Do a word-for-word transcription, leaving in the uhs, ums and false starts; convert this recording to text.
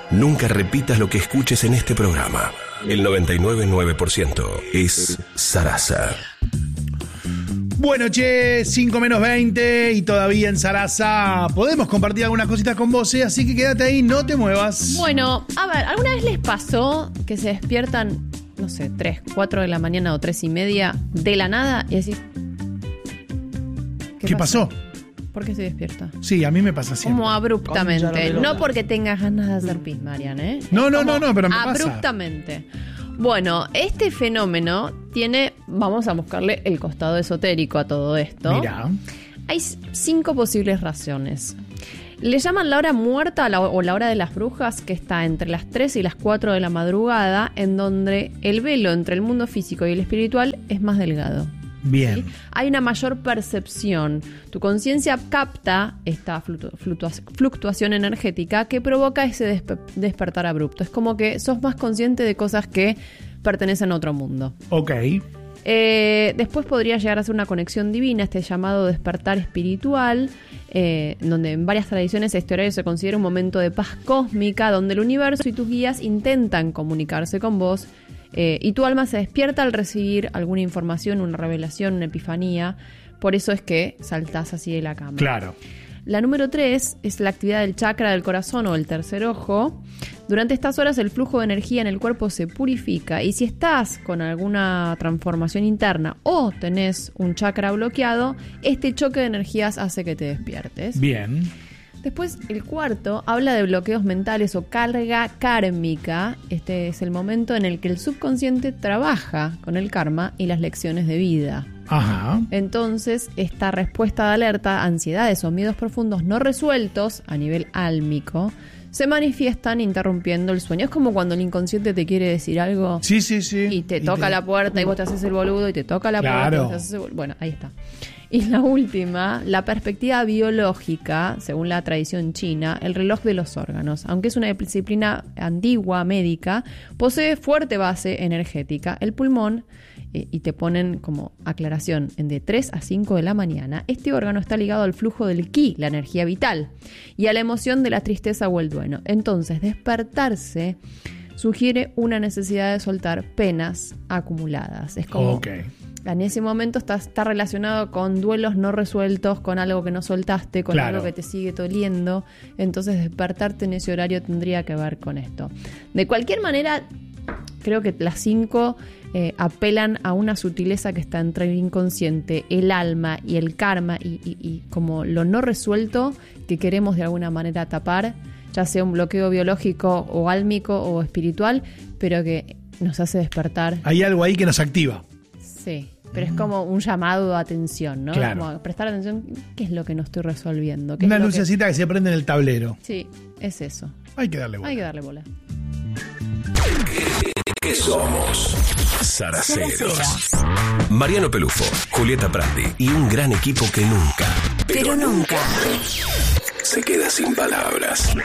Nunca repitas lo que escuches en este programa. El noventa y nueve punto nueve por ciento es Sarasa. Bueno, che, cinco menos veinte y todavía en Sarasa podemos compartir algunas cositas con vos, ¿eh? Así que quédate ahí, no te muevas. Bueno, a ver, ¿alguna vez les pasó que se despiertan, no sé, tres, cuatro de la mañana o tres y media de la nada y decís, ¿qué, ¿Qué pasó? pasó? ¿Por qué estoy despierta? Sí, a mí me pasa siempre. Como abruptamente. No porque tengas ganas de hacer pis, Marian, ¿eh? No, no, no, no, pero me pasa. Abruptamente. Bueno, este fenómeno tiene, vamos a buscarle el costado esotérico a todo esto. Mira. Hay cinco posibles razones. Le llaman la hora muerta la, o la hora de las brujas, que está entre las tres y las cuatro de la madrugada, en donde el velo entre el mundo físico y el espiritual es más delgado. Bien. ¿Sí? Hay una mayor percepción. Tu conciencia capta esta fluctu- fluctua- fluctuación energética que provoca ese despe- despertar abrupto. Es como que sos más consciente de cosas que pertenecen a otro mundo. Ok. Eh, después podría llegar a ser una conexión divina, este llamado despertar espiritual, eh, donde en varias tradiciones este horario se considera un momento de paz cósmica, donde el universo y tus guías intentan comunicarse con vos. Eh, y tu alma se despierta al recibir alguna información, una revelación, una epifanía. Por eso es que saltás así de la cama. Claro. La número tres es la actividad del chakra del corazón o el tercer ojo. Durante estas horas el flujo de energía en el cuerpo se purifica y si estás con alguna transformación interna o tenés un chakra bloqueado, este choque de energías hace que te despiertes. Bien. Después, el cuarto habla de bloqueos mentales o carga kármica. Este es el momento en el que el subconsciente trabaja con el karma y las lecciones de vida. Ajá. Entonces, esta respuesta de alerta, ansiedades o miedos profundos no resueltos a nivel álmico se manifiestan interrumpiendo el sueño. Es como cuando el inconsciente te quiere decir algo. Sí, sí, sí. Y te y toca te... la puerta y vos te haces el boludo y te toca la claro. puerta y vos te haces el boludo. Bueno, ahí está. Y la última, la perspectiva biológica, según la tradición china, el reloj de los órganos. Aunque es una disciplina antigua, médica, posee fuerte base energética. El pulmón, eh, y te ponen como aclaración, en de tres a cinco de la mañana, este órgano está ligado al flujo del ki, la energía vital, y a la emoción de la tristeza o el duelo. Entonces, despertarse sugiere una necesidad de soltar penas acumuladas. Es como... Ok. En ese momento está, está relacionado con duelos no resueltos, con algo que no soltaste, con claro. algo que te sigue doliendo. Entonces despertarte en ese horario tendría que ver con esto. De cualquier manera, creo que las cinco eh, apelan a una sutileza que está entre el inconsciente, el alma y el karma y, y, y como lo no resuelto que queremos de alguna manera tapar, ya sea un bloqueo biológico o álmico o espiritual, pero que nos hace despertar. Hay algo ahí que nos activa. Sí. Pero es como un llamado de atención, ¿no? Claro. Como prestar atención, ¿qué es lo que no estoy resolviendo? ¿Qué Una es lo lucecita que... que se prende en el tablero. Sí, es eso. Hay que darle bola. Hay que darle bola. ¿Qué, qué somos? Saraceros. Mariano Pelufo, Julieta Prandi y un gran equipo que nunca, pero nunca, se queda sin palabras.